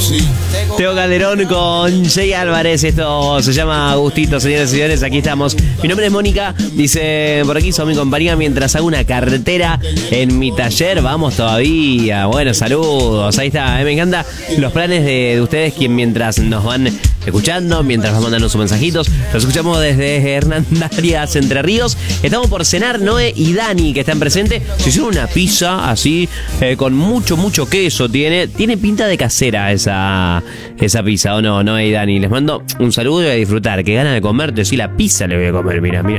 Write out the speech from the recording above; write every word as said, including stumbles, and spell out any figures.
Teo Calderón con Jay Álvarez. Esto se llama Agustito, señores y señores. Aquí estamos. Mi nombre es Mónica. Dice por aquí, soy mi compañía mientras hago una carretera en mi taller. Vamos todavía. Bueno, saludos. Ahí está. Me encanta los planes de, de ustedes, quien mientras nos van escuchando, mientras van mandando sus mensajitos. Los escuchamos desde Hernandarias, Entre Ríos. Estamos por cenar, Noé y Dani, que están presentes. Se hicieron una pizza así, eh, con mucho, mucho queso. Tiene tiene pinta de casera esa, esa pizza, ¿o no, Noé y Dani? Les mando un saludo y a disfrutar. Que ganas de comerte, sí, la pizza le voy a comer, mira, mira.